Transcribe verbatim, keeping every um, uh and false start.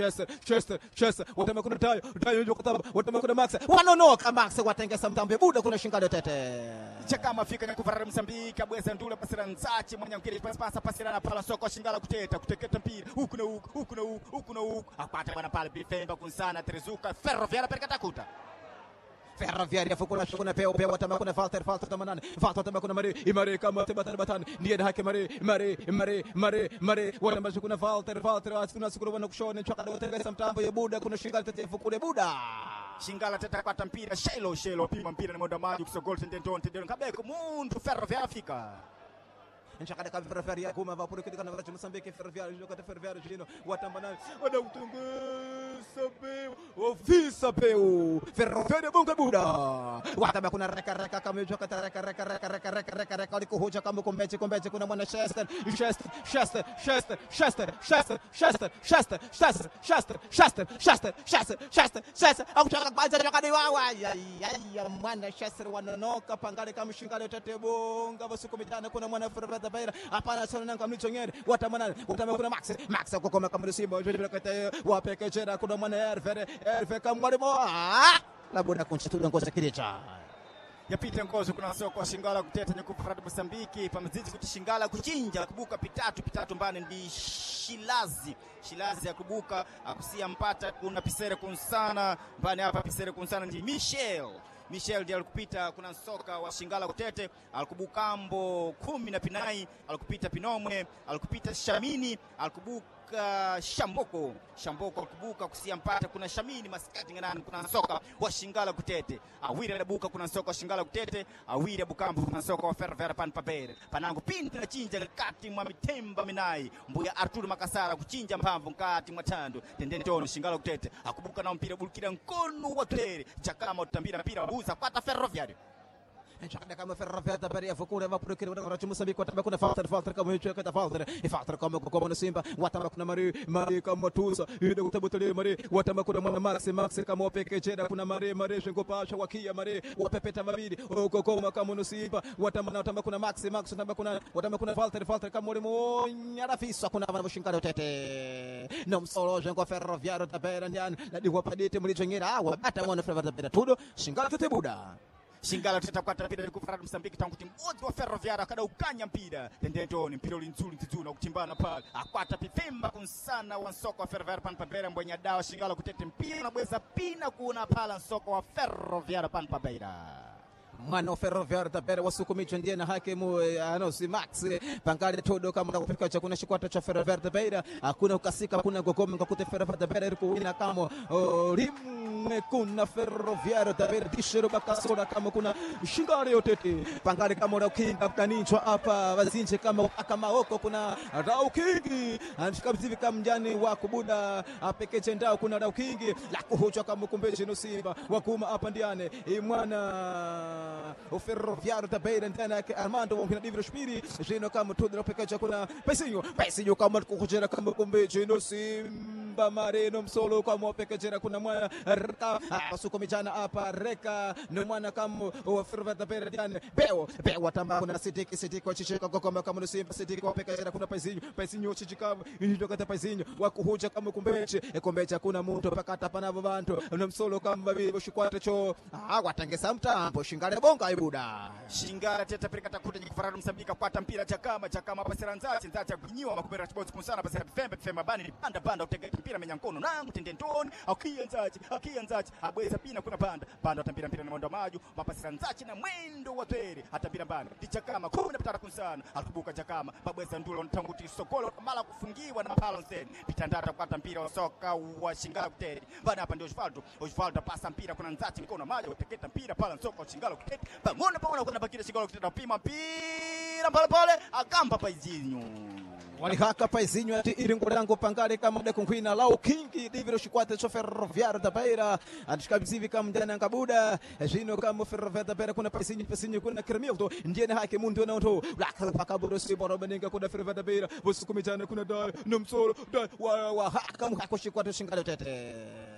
Chester, Chester, Chester, watama kuna tayo, tayo njo kutaba, watama kuna Max, wanonoka Max watengesa mtambe buda kuna Shingalo Tete. Chakama fika na kufarara Msambika bweza ndula pasira nzachi mwenye mkiri pasa pasira na pala soko Shingalo kuteta kuteketa mpira huku na huku huku na huku huku na huku apata bwana pale bifemba kunsana Terezuka Ferroviaria perkata kuta Ferroviaria fukuna shukuna peo peo watama kuna Falter Falter tamanane Falter tama kuna Mari Imari kama tebatan batan ndiye na haki Mari Mari Mari Mari Mari watama shukuna Falter Falter asuna sukuru wana kushone chaka na tengesa mtambo ya buda kuna Shingalo Tete fukule buda Shingalo Tete kwa mpira Shelo Shelo pima mpira na mwenda maji kusogol tendentoni tendentoni kabeko mundu Ferroviaria Afrika Nchakada ka Ferroviaria kuma vapuru kidika na Raja Msambiki Ferroviaria joko te Ferroviaria jino watambana wana utungesa peu ofisa peu Ferroviaria bunga buda watama kuna reka reka kama joka ta reka reka reka reka reka reka reka alikuhoja kama kombeche kombeche kuna mwana Chester Chester Chester Chester Chester Chester Chester Chester Chester Chester Chester Chester Chester Chester Chester au chaka kwanza joka ni wawa ya mwana Chester wanonoka pangale kama Shingalo Tete bunga basukumitana kuna mwana Ferroviaria Beira hapana sana nanga mlichongere watamana watama kuna Max Max kwa kama kama Simba jodi kete wapeke chera kuna mwana Herve Herve kama mwalimu la boda kunchituda ngoza kirecha yapita ngozo kuna soko Shingalo kuteta nyukupa Radu Msambiki pamaziti kutishingala kuchinja kubuka pitatu pitatu mbane ndi Shilazi Shilazi ya kubuka akusia mpata kuna Pisere kunsana mbane hapa Pisere kunsana ndi Michel Michel ndiye alikupita kuna soka wa Shingalo Kutete alikubukambo kumi na pinai alikupita Pinomwe alikupita Shamini alikubuka Shamboko Shamboko alikubuka kusia mpata kuna Shamini maskati nganani kuna soka wa Shingalo Kutete awira dabuka kuna soka wa Shingalo Kutete awira bukambo kuna soka wa Ferroviaria Panpabere panangu pinti na chinja kati mwa Mitemba Minai mbuya Arturo Makasara kuchinja mpamvu nkati mwa Tando tendentoni Shingalo Kutete akubuka na mpira bulukira nkono wa Tere Chakama utambira mpira buza kwata Ferroviaria Nchakada kama Ferroviaria Beira fukule vapuru kidika na Raja Msambiki watama kuna Falter Falter kama hicho kata Falter Falter kama kwa mwana Simba watama kuna Mari Mari kama Tusa ile kutabutali Mari watama kuna mwana Max Max kama opeke cheda kuna Mari Mari shingo pasha wakia Mari wapepeta mabidi uko kama kama mwana Simba watama watama kuna Max Max watama kuna watama kuna Falter Falter kama mwalimu nyarafisa kuna wana Shingalo Tete na msolo jengo Ferroviaria Beira ndani na diwa padite mlichongera awa hata mwana Ferroviaria Beira tudo Shingalo Tete buda Shingalo Tete kwa mpira ni kufarara Msambiki tangu timbozi wa Ferroviaria kada ukanya mpira tendentoni mpira ulinzuri nzuri kutimbana pale akwata pifemba kunsana wa soko wa Ferroviaria Panpabere mbwenya dawa Shingalo Kutete mpira na bweza pina kuna pala soko wa Ferroviaria Panpabere mwana Ferroviaria Beira wasukumicho ndiye na hakimu ano si Max pangale todo kama kupika cha kuna shikwata cha Ferroviaria Beira hakuna ukasika kuna gogoma ngakute Ferroviaria Beira ikuina kama limu kuna Ferroviaria Beira tishero bakasora kama kuna Shingalo Tete pangale kama ukinga kaninchwa hapa wazinje kama kama huko kuna Raukingi anashikabzivi kama mjani wa kubuda apekeche ndao kuna Raukingi la kuhochwa kama kumbeje no Simba wakuma hapa ndiane mwana Ferroviaria Beira ndana yake Armando wa Diviro Spiri jino kama tudra pekecha kuna Pesinho Pesinho kama kukujera kama kumbeje no Simba Mareno msolo kama pekecha kuna mwana Reka asukomijana hapa Reka no mwana kama Ferroviaria Beira ndani Beo Beo watamba kuna Sidiki Sidiki wa chicheka kama kama no Simba Sidiki wa pekecha kuna Pesinho Pesinho chichika ndio kata Pesinho wakuhuja kama kumbeje kumbeje kuna mtu pakata panavo bantu no msolo kama babi bushikwata cho ah watangesa mtambo Shingalo bonga ibuda Shingalo Tete perikata kuta kufarara Msambika kwata mpira Chakama Chakama pasira nzachi nzachi kunyiwa makubera sports kunsana pasira pembe pembe bani ni panda panda utega mpira menyankono nangu tendentoni akia nzachi akia nzachi abweza pina kuna panda panda utambira mpira na mwendo maju mapasira nzachi na mwendo wa Tere atambira bani Chakama kumi na tatu kunsana akubuka Chakama babweza ndulo ntanguti sokolo mala kufungiwa na Palonsen pitandata kwata mpira wa soka wa Shingalo Kutete bana hapa ndio Osvaldo Osvaldo pasa mpira kuna nzachi mikono maju uteketa mpira pala soko Shingalo Kutete pamona paona kuna bakira Shingalo Kutete pima mpira pale pale akamba paizinyo walihaka paizinyo ati iringo lango pangale kama de kunkwina lao kingi Diviro shikwate cho Ferroviaria Beira andishikabzivi kama ndana ngabuda jino kama Ferroviaria Beira kuna paizinyo paizinyo kuna Kermio to ndiye na haki mundu na to lakala pakaburo si boro beninga kuna Ferroviaria Beira busukumijana kuna dai nomsoro dai wa wa haka mko shikwate Shingalo Tete